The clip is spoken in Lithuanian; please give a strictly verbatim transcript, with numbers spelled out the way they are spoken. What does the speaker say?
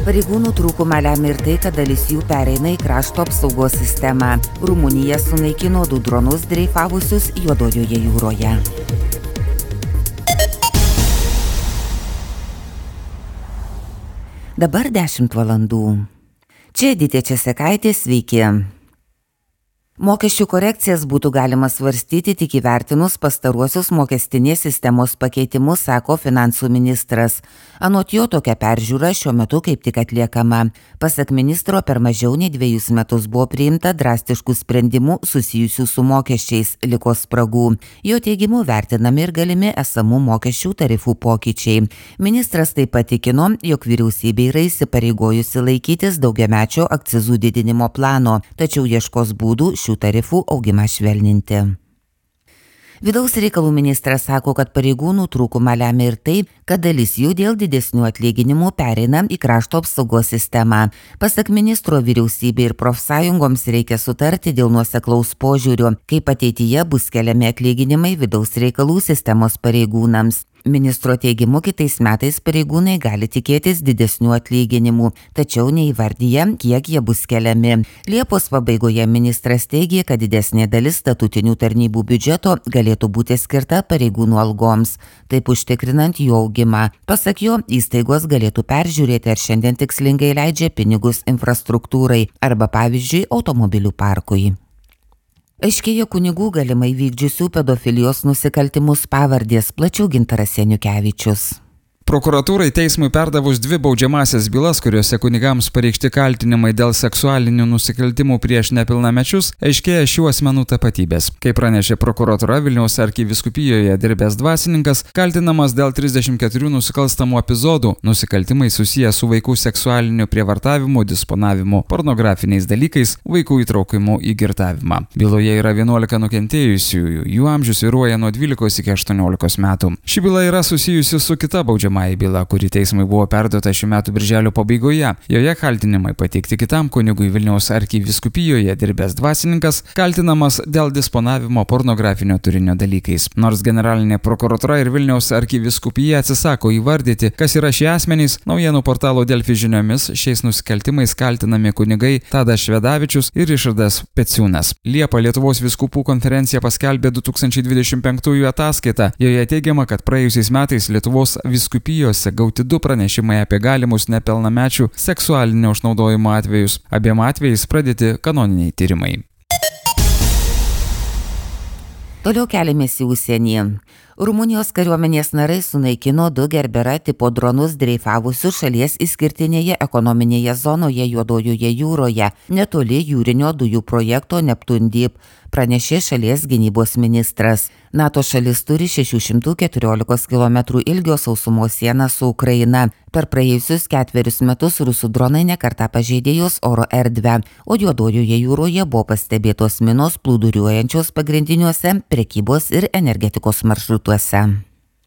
Pareigūnų trūkumą lemia ir tai, kad dalis jų pereina į krašto apsaugos sistemą. Rumunija sunaikino du dronus dreifavusius Juodojoje jūroje. Dabar dešimt valandų. Čia Editė Česekaitė, sveiki. Mokesčių korekcijas būtų galima svarstyti tik įvertinus pastaruosius mokestinės sistemos pakeitimus, sako finansų ministras. Anot jo, tokia peržiūra šiuo metu kaip tik atliekama. Pasak ministro, per mažiau nei dviejus metus buvo priimta drastiškų sprendimų susijusių su mokesčiais, liko spragų. Jo teigimu vertinami ir galimi esamų mokesčių tarifų pokyčiai. Ministras taip pat tikino, jog vyriausybė yra įsipareigojusi laikytis daugiamečio akcizų didinimo plano, tačiau ieškos būdų šių tarifų augimą švelninti. Vidaus reikalų ministras sako, kad pareigūnų trūkumą lemia ir tai, kad dalis jų dėl didesnių atlyginimų pereina į krašto apsaugos sistemą. Pasak ministro, vyriausybė ir profsąjungoms reikia sutarti dėl nuoseklaus požiūrio, kaip ateityje bus keliami atlyginimai vidaus reikalų sistemos pareigūnams. Ministro teigimu, kitais metais pareigūnai gali tikėtis didesnių atlyginimų, tačiau neįvardyja, kiek jie bus keliami. Liepos pabaigoje ministras teigė, kad didesnė dalis statutinių tarnybų biudžeto galėtų būti skirta pareigūnų algoms, taip užtikrinant jų augimą. Pasak jo, įstaigos galėtų peržiūrėti, ar šiandien tikslingai leidžia pinigus infrastruktūrai arba, pavyzdžiui, automobilių parkui. Aiškėja kunigų galimai vykdžiusių pedofilijos nusikaltimus pavardės, plačiau Gintaras Seniukevičius. Prokuratūrai teismui perdavus dvi baudžiamąsias bylas, kuriuose kunigams pareikšti kaltinimai dėl seksualinių nusikaltimų prieš nepilnamečius, aiškėja šių asmenų tapatybės. Kaip pranešė prokuratūra, Vilniaus arkivyskupijoje dirbęs dvasininkas kaltinamas dėl trisdešimt keturių nusikalstamų epizodų, nusikaltimai susiję su vaikų seksualiniu prievartavimu, disponavimu pornografiniais dalykais, vaikų įtraukimu į girtavimą. Byloje yra vienuolika nukentėjusiųjų, jų amžius svyruoja nuo dvylikos iki aštuoniolikos metų. Ši byla yra susijusi su kita baudžiama byla, kuri teismui buvo perduota šių metų birželio pabaigoje. Joje kaltinimai pateikti kitam kunigui Vilniaus arkivyskupijoje dirbęs dvasininkas, kaltinamas dėl disponavimo pornografinio turinio dalykais. Nors generalinė prokuratūra ir Vilniaus arkivyskupija atsisako įvardyti, kas yra šie asmenys, naujienų portalo Delfi žiniomis šiais nusikaltimais kaltinami kunigai Tadas Švedavičius ir Ričardas Peciūnas. Liepą Lietuvos vyskupų konferencija paskelbė du tūkstančiai dvidešimt penktųjų ataskaitą. Joje teigiama, kad praėjusiais metais Lietuvos vyskupijose gauti du pranešimai apie galimus nepilnamečių seksualinio išnaudojimo atvejus. Abiem atvejais pradėti kanoniniai tyrimai. Toliau keliamės į užsienį. Rumunijos kariuomenės narai sunaikino du Gerbera tipo dronus dreifavusius šalies išskirtinėje ekonominėje zonoje Juodojoje jūroje, netoli jūrinio dujų projekto Neptun Deep, pranešė šalies gynybos ministras. NATO šalis turi šešių šimtų keturiolikos kilometrų ilgio sausumos sieną su Ukraina. Per praėjusius ketverius metus rusų dronai nekartą pažeidė jos oro erdvę, o Juodojoje jūroje buvo pastebėtos minos plūduriuojančios pagrindiniuose prekybos ir energetikos maršrutuose.